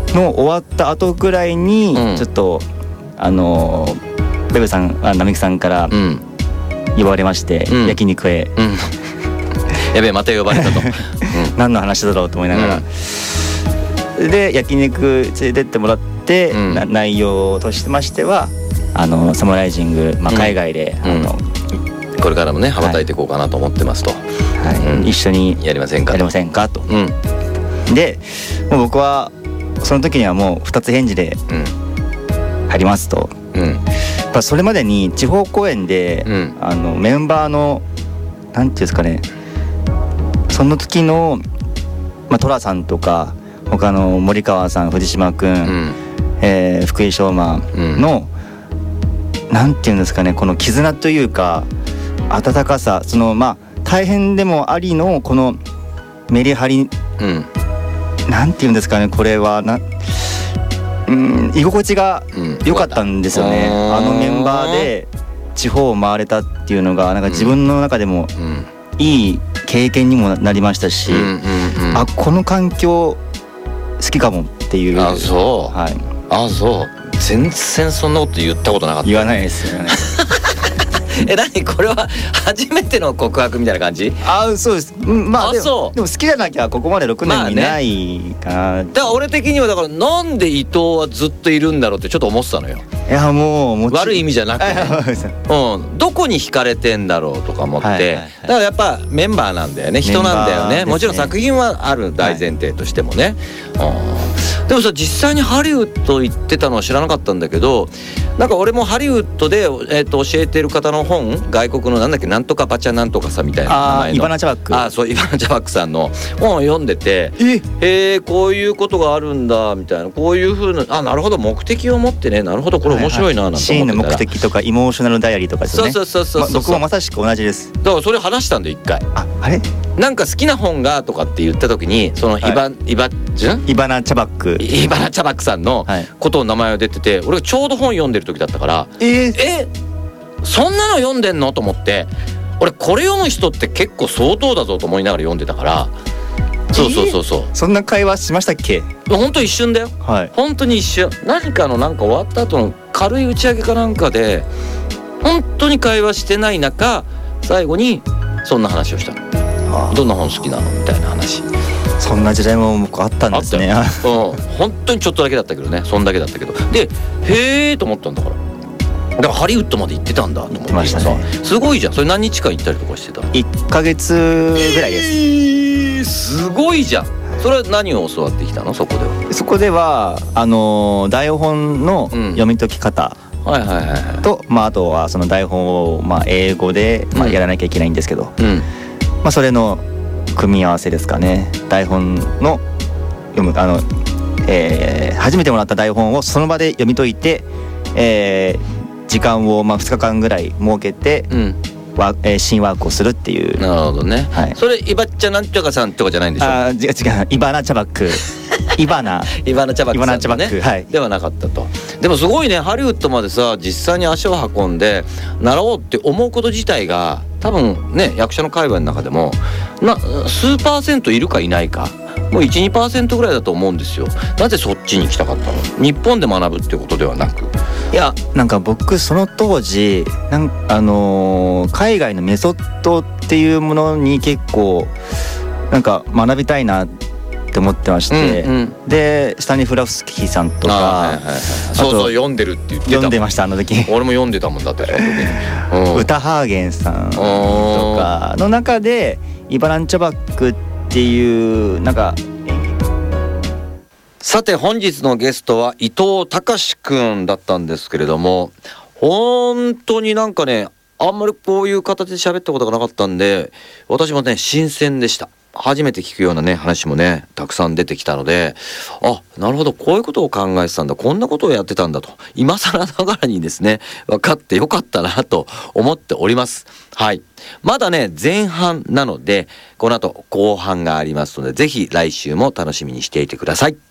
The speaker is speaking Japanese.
の終わった後ぐらいにちょっとベベさん並木さんから呼ばれまして、焼肉へ、 やべえまた呼ばれたと、 何の話だろうと思いながら、で焼肉連れてってもらって、内容としましてはサムライジング、海外で、 これからもね羽ばたいていこうかなと思ってますと、 一緒にやりませんかと、でもう僕はその時にはもう2つ返事で入りますと、やっぱそれまでに地方公演で、メンバーのなんていうんですかね、その時の、寅さんとか他の森川さん、藤島くん、福井翔馬の、なんていうんですかね、この絆というか温かさ、その大変でもありのこのメリハリ、なんていうんですかね、これは居心地が良かったんですよね。メンバーで地方を回れたっていうのがなんか自分の中でもいい経験にもなりましたし、この環境好きかもっていう。 そう、そう全然そんなこと言ったことなかった。 言わないですよね。 何これは初めての告白みたいな感じ？ そうです。でも好きじゃなきゃここまで6年いないかな。 だから俺的にはだからなんで伊藤はずっといるんだろうってちょっと思ってたのよ。 いやもう悪い意味じゃなくてね、どこに惹かれてんだろうとか思って、だからやっぱメンバーなんだよね、人なんだよね。もちろん作品はある大前提としてもね、でもさ実際にハリウッド行ってたのは知らなかったんだけど、なんか俺もハリウッドで、教えてる方の本、外国のなんだっけ、なんとかバチャなんとかさみたいな名前のイバナ・チャバック、 そうイバナ・チャバックさんの本を読んでて、こういうことがあるんだみたいな、こういう風な、なるほど目的を持ってね、なるほどこれ面白いななんて思ってたら、 シーンの目的とかイモーショナルダイアリーとかですよね。 そう僕もまさしく同じです。 だからそれ話したんで一回、 あれなんか好きな本がとかって言った時に、そのイバナ・チャバックさんのことを名前が出てて、俺がちょうど本読んでる時だったから、そんなの読んでんのと思って、俺これ読む人って結構相当だぞと思いながら読んでたから、そうそんな会話しましたっけ？ 本当一瞬だよ、本当に一瞬、何かのなんか終わった後の軽い打ち上げかなんかで本当に会話してない中、最後にそんな話をしたの。どんな本好きなのみたいな話。 そんな時代も僕あったんですね。 本当にちょっとだけだったけどね、そんだけだったけど、でへーと思ったんだから。だからハリウッドまで行ってたんだと思ってましたね。すごいじゃん。それ何日間行ったりとかしてた ？1ヶ月ぐらいです。 すごいじゃん。それは何を教わってきたの？そこでは台本の読み解き方と、あとはその台本を英語でやらなきゃいけないんですけど、それの組み合わせですかね。台本の読む初めてもらった台本をその場で読み解いて、時間を2日間ぐらい設けて、新ワークをするっていう。 なるほどね、それイバッチャなんとかさんとかじゃないんでしょ？ 違う、イバナ・チャバックイバナ・チャバックさんね、 ではなかったと。でもすごいね、ハリウッドまでさ実際に足を運んで習おうって思うこと自体が多分ね、役者の界隈の中でも数%いるかいないか、もう 1,2% ぐらいだと思うんですよ。なぜそっちに行きたかったの？日本で学ぶっていうことではなく。 いや、なんか僕その当時海外のメソッドっていうものに結構なんか学びたいなって思ってまして、でスタニフラフスキーさんとか、 そう読んでるって言ってた。 読んでました、あの時。 俺も読んでたもんだって。 ウタハーゲンさんとかの中でイバナンチャバックっていうなんか。 さて本日のゲストは伊藤隆くんだったんですけれども、本当になんかね、あんまりこういう形で喋ったことがなかったんで、私もね新鮮でした。初めて聞くようなね話もねたくさん出てきたので、なるほど、こういうことを考えてたんだ、こんなことをやってたんだと今更ながらにですね分かってよかったなと思っております。まだね前半なので、この後後半がありますので、ぜひ来週も楽しみにしていてください。